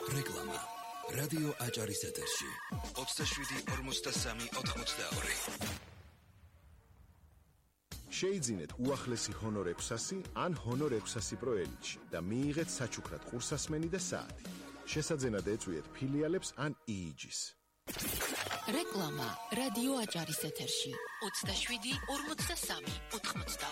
რეკლამა. რადიო აჭარის ეთერში 27-43-82. შეიძინეთ უახლესი ჰონორ 600 ან ჰონორ 600 Pro Elite და მიიღეთ საჩუქრად ყურსასმენი და საათი. შესაძენად ეწვიეთ ფილიალებს ან EEG-ს. რეკლამა რადიო აჭარის ეთერში 27-43-82.